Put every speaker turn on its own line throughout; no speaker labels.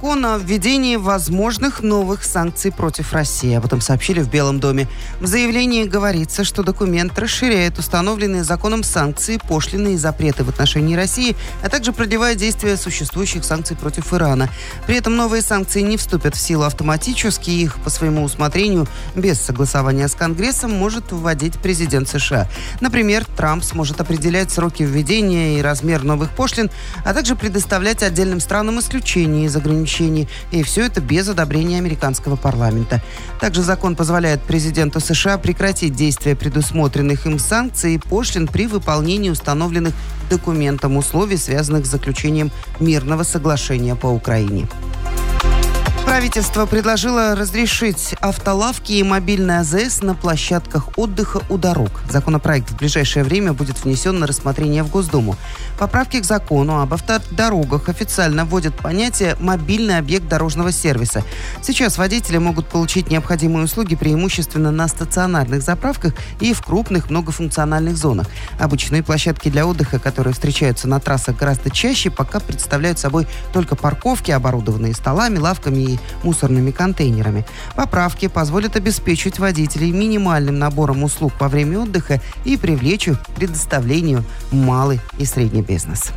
закон о введении возможных новых санкций против России. Об этом сообщили в Белом доме. В заявлении говорится, что документ расширяет установленные законом санкции, пошлины и запреты в отношении России, а также продлевает действие существующих санкций против Ирана. При этом новые санкции не вступят в силу автоматически. Их по своему усмотрению, без согласования с Конгрессом, может вводить президент США. Например, Трамп сможет определять сроки введения и размер новых пошлин, а также предоставлять отдельным странам исключения из ограничений. И все это без одобрения американского парламента. Также закон позволяет президенту США прекратить действие предусмотренных им санкций и пошлин при выполнении установленных документом условий, связанных с заключением мирного соглашения по Украине. Правительство предложило разрешить автолавки и мобильный АЗС на площадках отдыха у дорог. Законопроект в ближайшее время будет внесен на рассмотрение в Госдуму. Поправки к закону об автодорогах официально вводят понятие «мобильный объект дорожного сервиса». Сейчас водители могут получить необходимые услуги преимущественно на стационарных заправках и в крупных многофункциональных зонах. Обычные площадки для отдыха, которые встречаются на трассах гораздо чаще, пока представляют собой только парковки, оборудованные столами, лавками и мусорными контейнерами. Поправки позволят обеспечить водителей минимальным набором услуг во время отдыха и привлечь их к предоставлению малый и средний бизнес.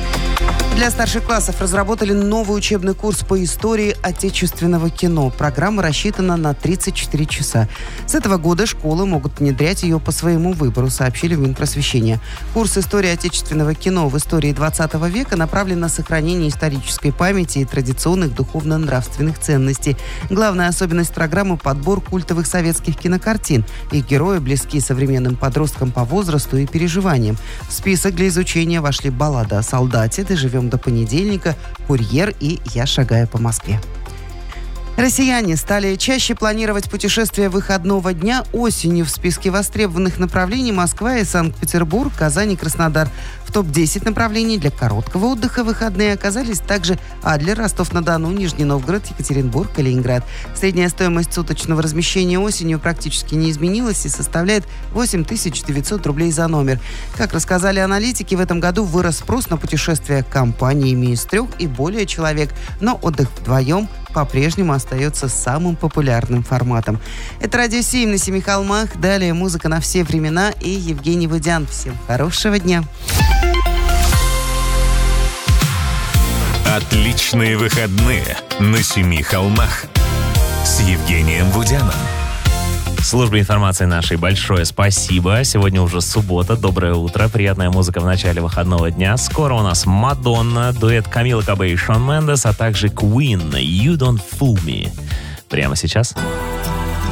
Для старших классов разработали новый учебный курс по истории отечественного кино. Программа рассчитана на 34 часа. С этого года школы могут внедрять ее по своему выбору, сообщили в Минпросвещения. Курс истории отечественного кино в истории 20 века направлен на сохранение исторической памяти и традиционных духовно-нравственных ценностей. Главная особенность программы – подбор культовых советских кинокартин. Их герои близки современным подросткам по возрасту и переживаниям. В список для изучения вошли «Баллада о солдате», «Доживем до понедельника», «Курьер» и «Я шагаю по Москве». Россияне стали чаще планировать путешествия выходного дня осенью. В списке востребованных направлений Москва и Санкт-Петербург, Казань и Краснодар. В топ-10 направлений для короткого отдыха в выходные оказались также Адлер, Ростов-на-Дону, Нижний Новгород, Екатеринбург и Ленинград. Средняя стоимость суточного размещения осенью практически не изменилась и составляет 8900 рублей за номер. Как рассказали аналитики, в этом году вырос спрос на путешествия компаниями из 3 и более человек, но отдых вдвоем по-прежнему остается самым популярным форматом. Это Радио 7 на Семи холмах. Далее музыка на все времена и Евгений Вудян. Всем хорошего дня.
Отличные выходные на Семи холмах с Евгением Вудяном.
Службе информации нашей большое спасибо. Сегодня уже суббота. Доброе утро. Приятная музыка в начале выходного дня. Скоро у нас Мадонна, дуэт Камила Кабе и Шон Мендес, а также Queen «You Don't Fool Me». Прямо сейчас.